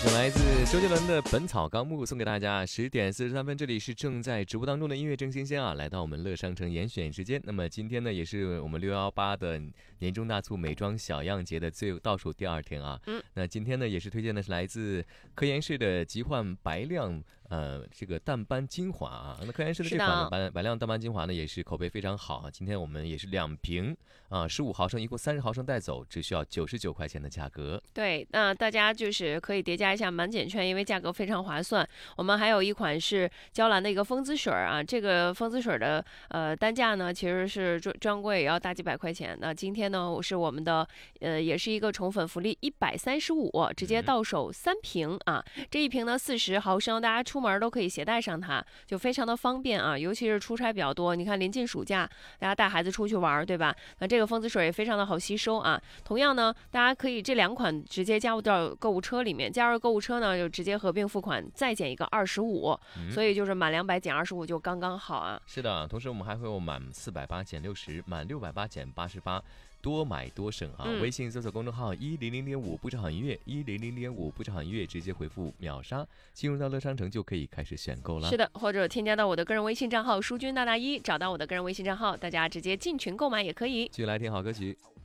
是来自周杰伦的《本草纲目》，送给大家。10:43，这里是正在直播当中的音乐正新鲜啊，来到我们乐商城严选时间。那么今天呢，也是我们618的年终大促美妆小样节的倒数第2天啊。那今天呢，也是推荐的是来自科颜氏的极焕白亮。这个淡斑精华啊，那科颜氏的这款白亮淡斑精华呢，也是口碑非常好啊。今天我们也是2瓶啊，15毫升，一共30毫升带走，只需要99块钱的价格。 对，那大家就是可以叠加一下满减券，因为价格非常划算。我们还有一款是娇兰的一个蜂姿水啊，这个蜂姿水的单价呢其实是专柜也要大几百块钱。那今天呢是我们的也是一个宠粉福利135，直接到手3瓶啊。这一瓶呢40毫升，大家出门都可以携带上它，就非常的方便啊，尤其是出差比较多，你看临近暑假，大家带孩子出去玩，对吧？那这个蜂姿水也非常的好吸收啊。同样呢，大家可以这2款直接加入到购物车里面，加入购物车呢就直接合并付款，再减一个25，所以就是满200减25就刚刚好啊。 是的，同时我们还会有满480减60，满680减88。多买多省啊！微信搜索公众号100.5不止好音乐，100.5不止好音乐，直接回复秒杀，进入到乐商城就可以开始选购了。 是的，或者添加到我的个人微信账号淑君大大1，找到我的个人微信账号，大家直接进群购买也可以。 继续来听好歌曲。